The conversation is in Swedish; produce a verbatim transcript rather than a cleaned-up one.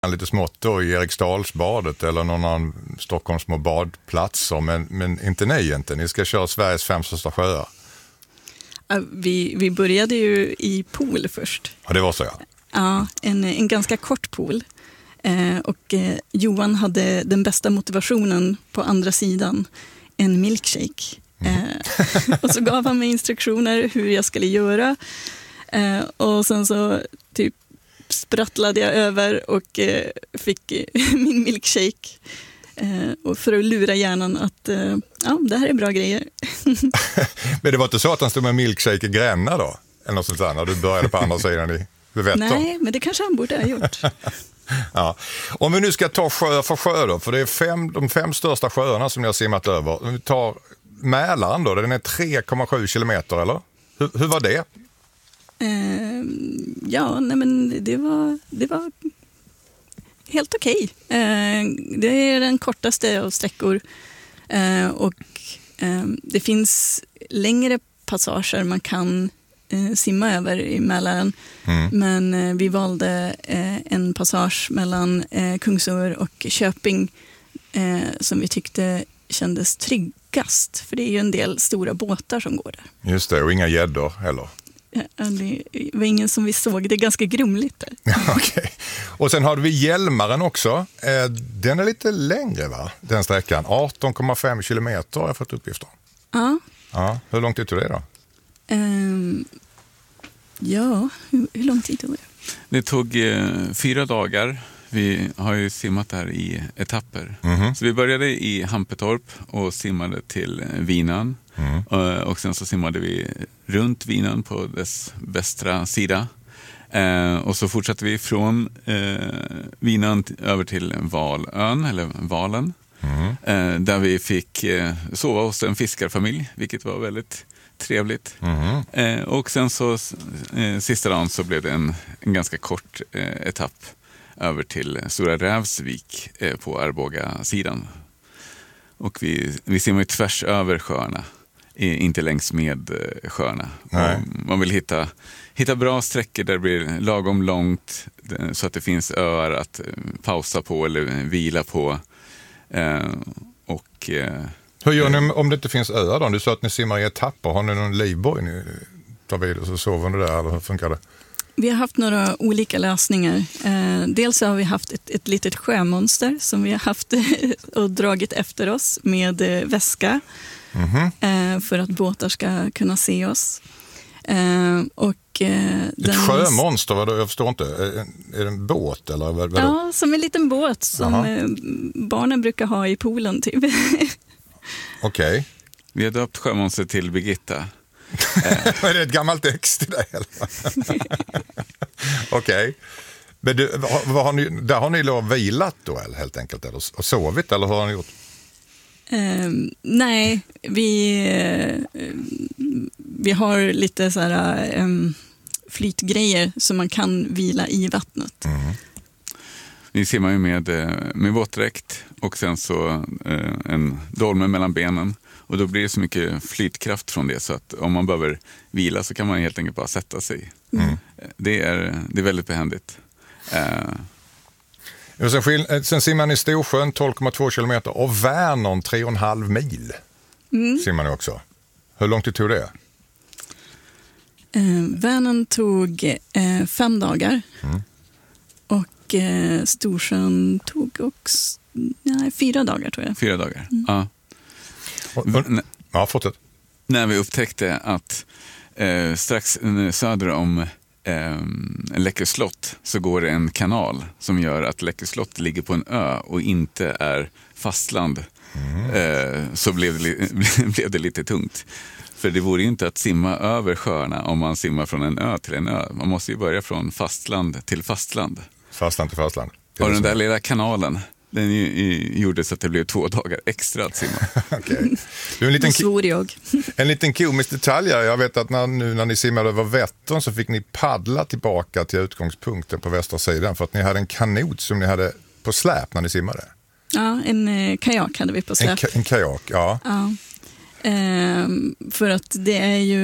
lite smått då i Eriksdalsbadet eller någon annan Stockholms små badplatser, men, men inte ni inte. Ni ska köra Sveriges fem största sjöar. Vi, vi började ju i pool först. Ja, det var så, ja. Ja, en, en ganska kort pool. Eh, och eh, Johan hade den bästa motivationen på andra sidan, en milkshake. Mm. Eh, och så gav han mig instruktioner hur jag skulle göra. Eh, och sen så typ sprattlade jag över och eh, fick min milkshake. Eh, och för att lura hjärnan att eh, ja, det här är bra grejer. Men det var inte så att han stod med milkshake i Gränna då? Eller något sånt där, när du började på andra sidan i Vättern? Nej, men det kanske han borde ha gjort. Ja. Om vi nu ska ta sjö för sjö då, för det är fem, de fem största sjöarna som ni har simmat över. Om vi tar Mälaren då, den är tre komma sju kilometer, eller? Hur, hur var det? Eh, ja, nej men det var, det var helt okej. Eh, det är den kortaste av sträckor. Eh, och eh, det finns längre passager man kan eh, simma över i Mälaren. Mm. Men eh, vi valde eh, en passage mellan eh, Kungsör och Köping eh, som vi tyckte kändes tryggast. För det är ju en del stora båtar som går där. Just det, och inga gäddor heller. Det var ingen som vi såg. Det är ganska grumligt där. Okej. Och sen har vi Hjälmaren också. Den är lite längre, va? Den sträckan. arton komma fem kilometer har jag fått uppgifter. Ja. Ja. Hur lång tid tog det då? Um, ja, hur, hur lång tid tog det? Det tog eh, fyra dagar. Vi har ju simmat där i etapper. Mm-hmm. Så vi började i Hampetorp och simmade till Vinan. Mm. Och sen så simmade vi runt Vinan på dess västra sida. Eh, och så fortsatte vi från eh, Vinan t- över till Valön, eller Valen. Mm. Eh, där vi fick eh, sova hos en fiskarfamilj, vilket var väldigt trevligt. Mm. Eh, och sen så eh, sista dagen så blev det en, en ganska kort eh, etapp över till Stora Rävsvik eh, på Arboga-sidan. Och vi, vi simmar ju tvärs över sjöarna, inte längs med eh, sjöarna. Man vill hitta, hitta bra sträckor där det blir lagom långt så att det finns öar att eh, pausa på eller vila på. Eh, och, eh, Hur gör ni om det inte finns öar då? Du sa att ni simmar i etapper. Har ni någon livboj ni tar vid och så sover ni där, eller hur funkar det? Vi har haft några olika lösningar. Eh, dels har vi haft ett, ett litet sjömonster som vi har haft och dragit efter oss med eh, väska. Mm-hmm. eh, för att båtar ska kunna se oss. Eh, och, eh, ett den... sjömonster, vad då? Jag förstår inte. Är, är det en båt? Eller vad, vad ja, som en liten båt som eh, barnen brukar ha i poolen typ. Okej. Okay. Vi har döpt sjömonster till Birgitta. Är det ett gammalt ex till dig? Okej. Okay. Men du, vad, vad har ni, där har ni då vilat då helt enkelt? Eller, och sovit, eller hur har ni gjort? Um, nej, vi, uh, vi har lite så här, um, flytgrejer som man kan vila i vattnet. Mm. Vi simmar ju med, med våtdräkt och sen så uh, en dolme mellan benen. Och då blir det så mycket flytkraft från det så att om man behöver vila så kan man helt enkelt bara sätta sig. Mm. Det, är, det är väldigt behändigt. Uh. Sen, sen simmar ni Storsjön tolv komma två kilometer och Vänern tre komma fem mil. Mm. Simmar ni också. Hur långt det tog det? Uh, Vänern tog uh, fem dagar. Mm. Och uh, Storsjön tog också nej, fyra dagar tror jag. Fyra dagar, mm. ja. Och, och, ja, fortsätt. När vi upptäckte att eh, strax söder om eh, Läckö slott så går det en kanal som gör att Läckö slott ligger på en ö och inte är fastland. Mm. Eh, så blev det, blev det lite tungt. För det vore ju inte att simma över sjöarna om man simmar från en ö till en ö. Man måste ju börja från fastland till fastland. Fastland till fastland. Och den där lilla kanalen, den gjorde så att det blev två dagar extra att simma. Okay. Du, en, liten svor jag. en liten komisk detalj. Jag vet att när, nu när ni simmade över Vättern så fick ni paddla tillbaka till utgångspunkten på västra sidan för att ni hade en kanot som ni hade på släp när ni simmade. Ja, en eh, kajak hade vi på släp. En, ka- en kajak, ja. ja. Ehm, för att det är ju